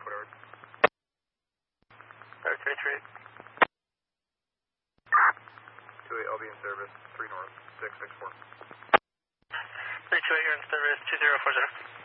whatever. 338. 28, I'll be in service, 3 north, 664. 328, you're in service, 2040.